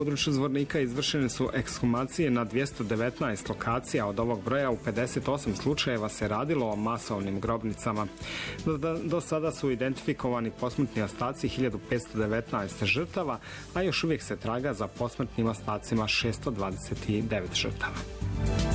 U području Zvornika izvršene su ekshumacije na 219 lokacija. Od ovog broja u 58 slučajeva se radilo o masovnim grobnicama. Do sada su identifikovani posmrtni ostaci 1519 žrtava, a još uvijek se traga za posmrtnim ostacima 629 žrtava.